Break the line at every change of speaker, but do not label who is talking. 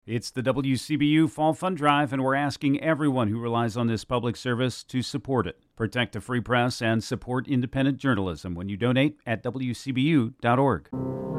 It's the WCBU Fall Fund Drive, and we're asking everyone who relies on this public service to support it. Protect the free press and support independent journalism when you donate at WCBU.org.